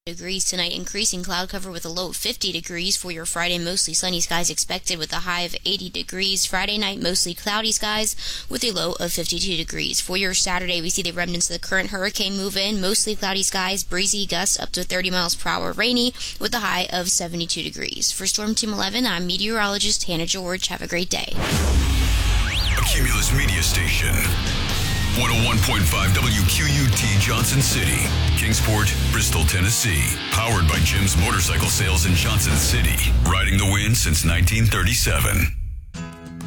degrees tonight, increasing cloud cover with a low of 50 degrees. For your Friday, mostly sunny skies expected with a high of 80 degrees. Friday night, mostly cloudy skies with a low of 52 degrees. For your Saturday, we see the remnants of the current hurricane move in. Mostly cloudy skies, breezy, gusts up to 30 miles per hour, rainy with a high of 72 degrees. For Storm Team 11, I'm meteorologist Hannah George. Have a great day. A Cumulus Media Station. 101.5 WQUT Johnson City, Kingsport, Bristol, Tennessee. Powered by Jim's Motorcycle Sales in Johnson City. Riding the wind since 1937.